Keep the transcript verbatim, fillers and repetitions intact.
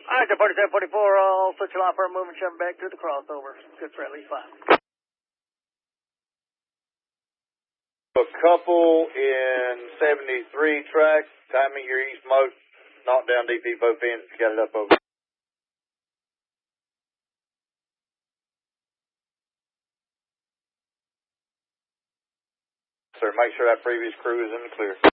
All right, forty-seven forty-four, I'll switch your line for a moving seven back to the crossover. Good for at least five. A couple in seventy-three track, timing your east most, knock down D P both ends, got it up over. Sir, make sure that previous crew is in the clear.